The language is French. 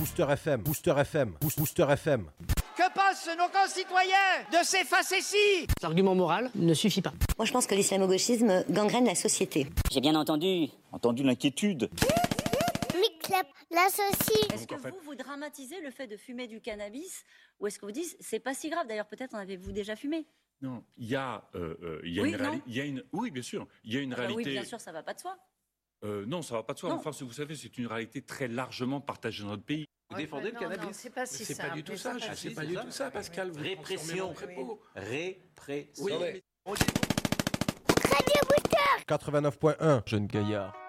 Booster FM, Booster FM, Booster FM. Que pensent nos concitoyens de ces facéties? L'argument moral ne suffit pas. Moi, je pense que l'islamo-gauchisme gangrène la société. J'ai bien entendu l'inquiétude. La saucisse. Est-ce que vous dramatisez le fait de fumer du cannabis ou est-ce que vous dites c'est pas si grave? D'ailleurs, peut-être en avez-vous déjà fumé? Non, il y a Oui, une réalité. Oui, bien sûr. Il y a une réalité. Oui, bien sûr, ça va pas de soi. Non, ça va pas de soi. Non. Enfin, vous savez, c'est une réalité très largement partagée dans notre pays. Vous défendez le cannabis? Non, c'est pas si c'est simple. pas du tout ça. C'est pas du tout ça, Pascal. Vous Répression. Répression. Oui. 89.1. Jeune gaillard.